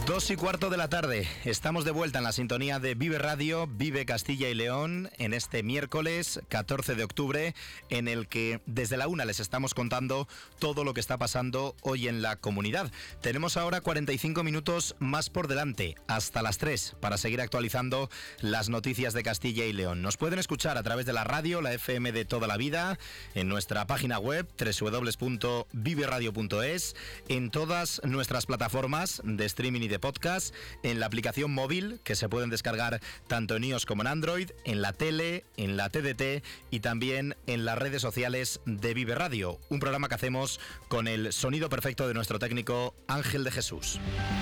2:15 de la tarde. Estamos de vuelta en la sintonía de Vive Radio, Vive Castilla y León, en este miércoles 14 de octubre, en el que desde la 1 les estamos contando todo lo que está pasando hoy en la comunidad. Tenemos ahora 45 minutos más por delante, hasta las 3, para seguir actualizando las noticias de Castilla y León. Nos pueden escuchar a través de la radio, la FM de toda la vida, en nuestra página web, www.viveradio.es, en todas nuestras plataformas de streaming y de podcast, en la aplicación móvil que se pueden descargar tanto en iOS como en Android, en la tele, en la TDT y también en las redes sociales de Vive Radio, un programa que hacemos con el sonido perfecto de nuestro técnico Ángel de Jesús.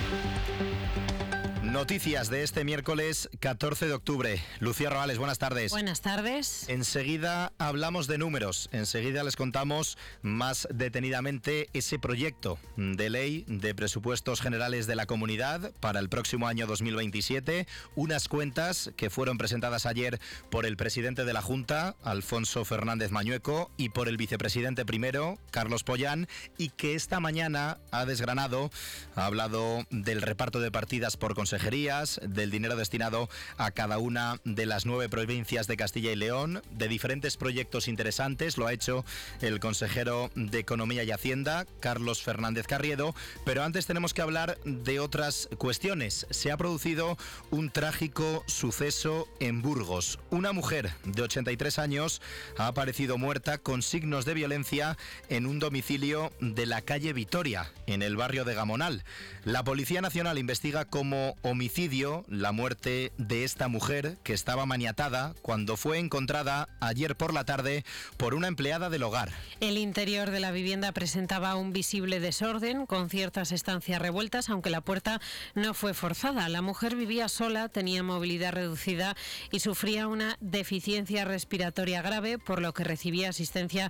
Noticias de este miércoles 14 de octubre. Lucía Roales, buenas tardes. Buenas tardes. Enseguida hablamos de números, enseguida les contamos más detenidamente ese proyecto de ley de presupuestos generales de la comunidad para el próximo año 2027, unas cuentas que fueron presentadas ayer por el presidente de la Junta, Alfonso Fernández Mañueco, y por el vicepresidente primero, Carlos Pollán, y que esta mañana ha desgranado, ha hablado del reparto de partidas por consejerías, del dinero destinado a cada una de las 9 provincias de Castilla y León, de diferentes proyectos interesantes. Lo ha hecho el consejero de Economía y Hacienda, Carlos Fernández Carriedo, pero antes tenemos que hablar de otras cuestiones. Se ha producido un trágico suceso en Burgos. Una mujer de 83 años ha aparecido muerta con signos de violencia en un domicilio de la calle Vitoria, en el barrio de Gamonal. La Policía Nacional investiga como homicidio la muerte de esta mujer, que estaba maniatada cuando fue encontrada ayer por la tarde por una empleada del hogar. El interior de la vivienda presentaba un visible desorden, con ciertas estancias revueltas, aunque la puerta no fue forzada. La mujer vivía sola, tenía movilidad reducida y sufría una deficiencia respiratoria grave, por lo que recibía asistencia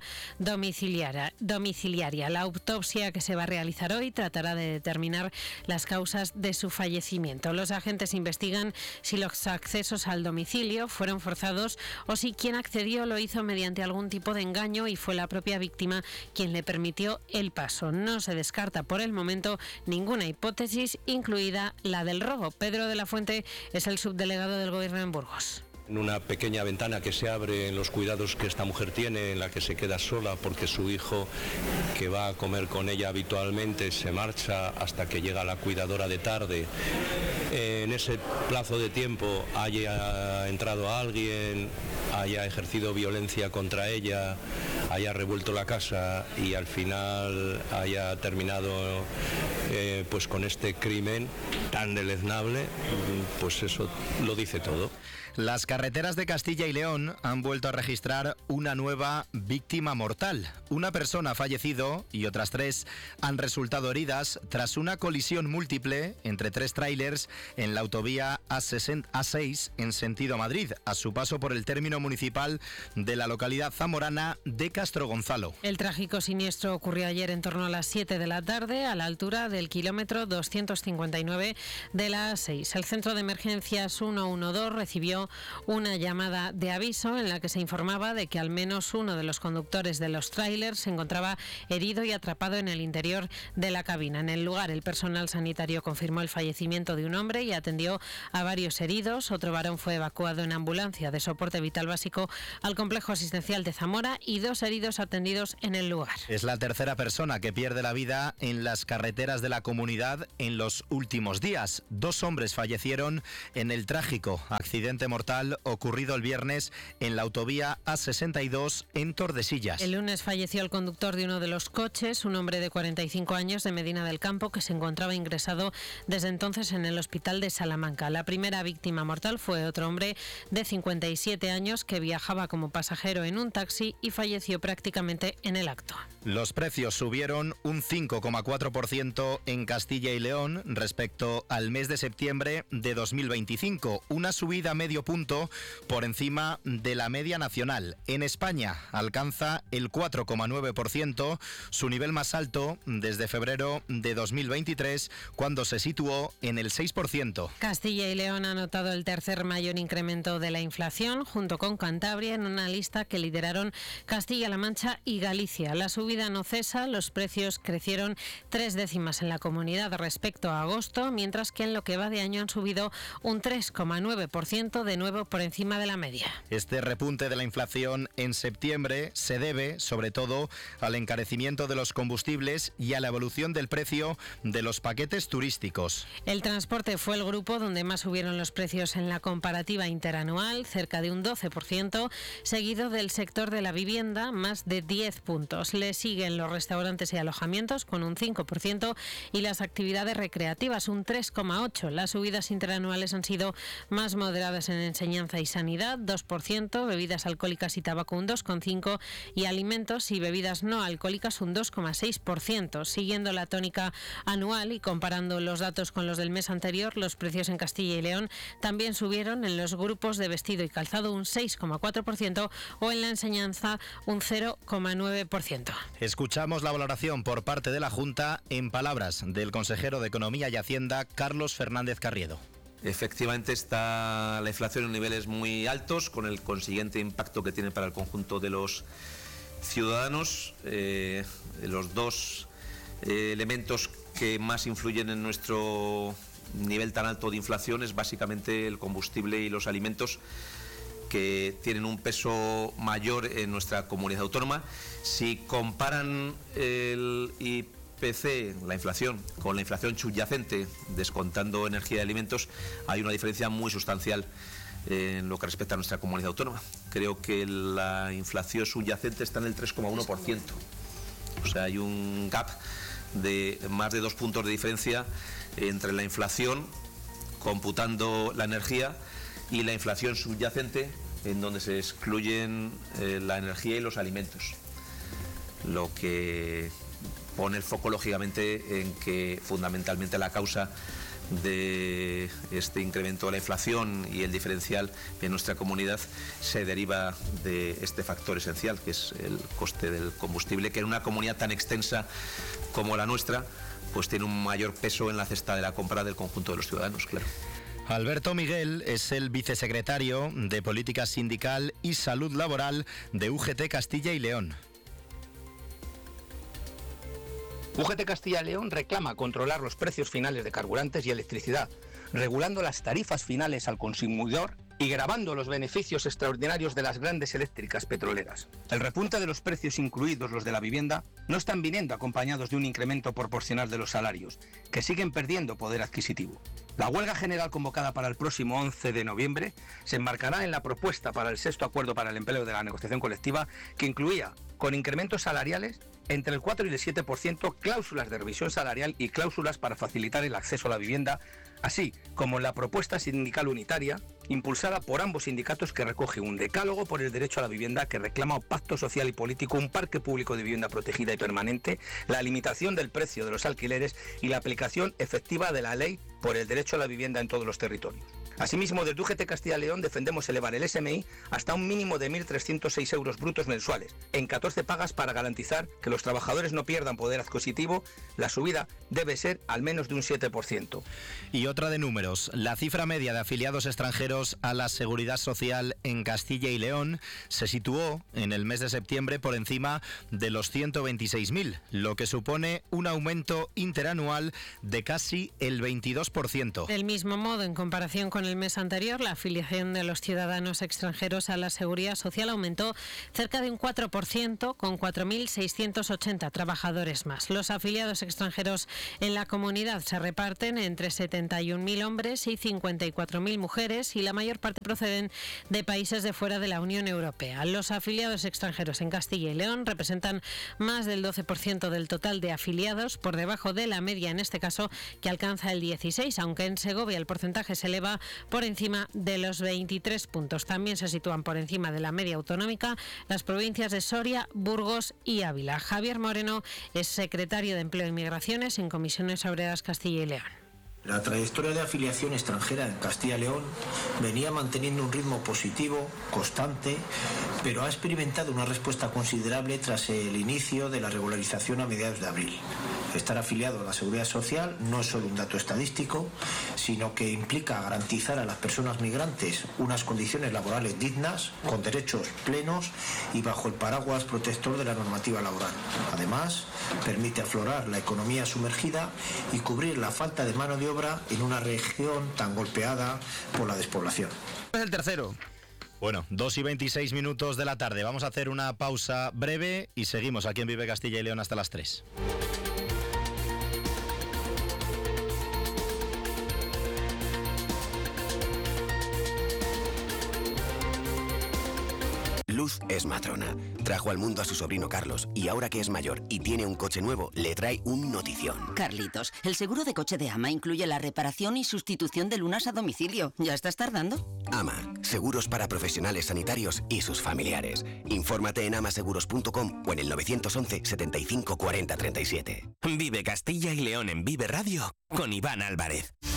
domiciliaria. La autopsia que se va a realizar hoy tratará de determinar las causas de su fallecimiento. Los agentes investigan si los accesos al domicilio fueron forzados o si quien accedió lo hizo mediante algún tipo de engaño y fue la propia víctima quien le permitió el paso. No se descarta por el momento ninguna hipótesis, incluida la del robo. Pedro de la Fuente es el subdelegado del Gobierno en Burgos. En una pequeña ventana que se abre en los cuidados que esta mujer tiene, en la que se queda sola porque su hijo, que va a comer con ella habitualmente, se marcha hasta que llega la cuidadora de tarde. En ese plazo de tiempo haya entrado alguien, haya ejercido violencia contra ella, haya revuelto la casa y al final haya terminado pues con este crimen tan deleznable, pues eso lo dice todo. Las carreteras de Castilla y León han vuelto a registrar una nueva víctima mortal. Una persona ha fallecido y otras 3 han resultado heridas tras una colisión múltiple entre 3 tráilers en la autovía A6 en sentido Madrid, a su paso por el término municipal de la localidad zamorana de Castro Gonzalo. El trágico siniestro ocurrió ayer en torno a las 7 de la tarde, a la altura del kilómetro 259 de la A6. El centro de emergencias 112 recibió una llamada de aviso en la que se informaba de que al menos uno de los conductores de los tráilers se encontraba herido y atrapado en el interior de la cabina. En el lugar, el personal sanitario confirmó el fallecimiento de un hombre y atendió a varios heridos. Otro varón fue evacuado en ambulancia de soporte vital básico al complejo asistencial de Zamora y 2 heridos atendidos en el lugar. Es la tercera persona que pierde la vida en las carreteras de la comunidad en los últimos días. 2 hombres fallecieron en el trágico accidente mortal ocurrido el viernes en la autovía A62 en Tordesillas. El lunes falleció el conductor de uno de los coches, un hombre de 45 años de Medina del Campo que se encontraba ingresado desde entonces en el hospital de Salamanca. La primera víctima mortal fue otro hombre de 57 años que viajaba como pasajero en un taxi y falleció prácticamente en el acto. Los precios subieron un 5,4% en Castilla y León respecto al mes de septiembre de 2025, una subida medio punto por encima de la media nacional. En España alcanza el 4,9%, su nivel más alto desde febrero de 2023, cuando se situó en el 6%. Castilla y León ha notado el tercer mayor incremento de la inflación, junto con Cantabria, en una lista que lideraron Castilla Castilla-La Mancha y Galicia. La subida no cesa, los precios crecieron 3 décimas en la comunidad respecto a agosto, mientras que en lo que va de año han subido un 3,9%, de nuevo por encima de la media. Este repunte de la inflación en septiembre se debe, sobre todo, al encarecimiento de los combustibles y a la evolución del precio de los paquetes turísticos. El transporte fue el grupo donde más subieron los precios en la comparativa interanual, cerca de un 12%, seguido del sector de la vivienda, más de 10 puntos. Le siguen los restaurantes y alojamientos con un 5% y las actividades recreativas un 3,8%. Las subidas interanuales han sido más moderadas en enseñanza y sanidad, 2%, bebidas alcohólicas y tabaco un 2,5% y alimentos y bebidas no alcohólicas un 2,6%. Siguiendo la tónica anual y comparando los datos con los del mes anterior, los precios en Castilla y León también subieron en los grupos de vestido y calzado un 6,4% o en la enseñanza un 0,9%. Escuchamos la valoración por parte de la Junta en palabras del consejero de Economía y Hacienda, Carlos Fernández Carriedo. Efectivamente está la inflación en niveles muy altos, con el consiguiente impacto que tiene para el conjunto de los ciudadanos. Los dos elementos que más influyen en nuestro nivel tan alto de inflación es básicamente el combustible y los alimentos, que tienen un peso mayor en nuestra comunidad autónoma. Si comparan el IPC, la inflación, con la inflación subyacente, descontando energía y alimentos, hay una diferencia muy sustancial en lo que respecta a nuestra comunidad autónoma. Creo que la inflación subyacente está en el 3,1%. O sea, hay un gap de más de 2 puntos de diferencia entre la inflación, computando la energía, y la inflación subyacente, en donde se excluyen la energía y los alimentos. Lo que pone el foco, lógicamente, en que fundamentalmente la causa de este incremento de la inflación y el diferencial en nuestra comunidad se deriva de este factor esencial, que es el coste del combustible, que en una comunidad tan extensa como la nuestra, pues tiene un mayor peso en la cesta de la compra del conjunto de los ciudadanos, claro. Alberto Miguel es el vicesecretario de Política Sindical y Salud Laboral de UGT Castilla y León. UGT Castilla y León reclama controlar los precios finales de carburantes y electricidad, regulando las tarifas finales al consumidor y gravando los beneficios extraordinarios de las grandes eléctricas petroleras. El repunte de los precios, incluidos los de la vivienda, no están viniendo acompañados de un incremento proporcional de los salarios, que siguen perdiendo poder adquisitivo. La huelga general convocada para el próximo 11 de noviembre se enmarcará en la propuesta para el 6º acuerdo para el empleo de la negociación colectiva, que incluía, con incrementos salariales, entre el 4 y el 7%, cláusulas de revisión salarial y cláusulas para facilitar el acceso a la vivienda, así como la propuesta sindical unitaria, impulsada por ambos sindicatos, que recoge un decálogo por el derecho a la vivienda, que reclama un pacto social y político, un parque público de vivienda protegida y permanente, la limitación del precio de los alquileres y la aplicación efectiva de la ley por el derecho a la vivienda en todos los territorios. Asimismo, desde UGT Castilla y León defendemos elevar el SMI hasta un mínimo de 1.306 euros brutos mensuales, en 14 pagas, para garantizar que los trabajadores no pierdan poder adquisitivo. La subida debe ser al menos de un 7%. Y otra de números, la cifra media de afiliados extranjeros a la Seguridad Social en Castilla y León se situó en el mes de septiembre por encima de los 126.000, lo que supone un aumento interanual de casi el 22%. Del mismo modo, en comparación con el mes anterior, la afiliación de los ciudadanos extranjeros a la Seguridad Social aumentó cerca de un 4%, con 4.680 trabajadores más. Los afiliados extranjeros en la comunidad se reparten entre 71.000 hombres y 54.000 mujeres, y la mayor parte proceden de países de fuera de la Unión Europea. Los afiliados extranjeros en Castilla y León representan más del 12% del total de afiliados, por debajo de la media en este caso, que alcanza el 16%, aunque en Segovia el porcentaje se eleva por encima de los 23 puntos. También se sitúan por encima de la media autonómica las provincias de Soria, Burgos y Ávila. Javier Moreno es secretario de Empleo y Migraciones en Comisiones Obreras Castilla y León. La trayectoria de afiliación extranjera en Castilla y León venía manteniendo un ritmo positivo, constante, pero ha experimentado una respuesta considerable tras el inicio de la regularización a mediados de abril. Estar afiliado a la Seguridad Social no es solo un dato estadístico, sino que implica garantizar a las personas migrantes unas condiciones laborales dignas, con derechos plenos y bajo el paraguas protector de la normativa laboral. Además, permite aflorar la economía sumergida y cubrir la falta de mano de obra en una región tan golpeada por la despoblación. Es el tercero. Bueno, 2:26 de la tarde. Vamos a hacer una pausa breve y seguimos aquí en Vive Castilla y León hasta las 3. Luz es matrona. Trajo al mundo a su sobrino Carlos y ahora que es mayor y tiene un coche nuevo, le trae un notición. Carlitos, el seguro de coche de AMA incluye la reparación y sustitución de lunas a domicilio. ¿Ya estás tardando? AMA, seguros para profesionales sanitarios y sus familiares. Infórmate en amaseguros.com o en el 911 75 40 37. Vive Castilla y León en Vive Radio con Iván Álvarez.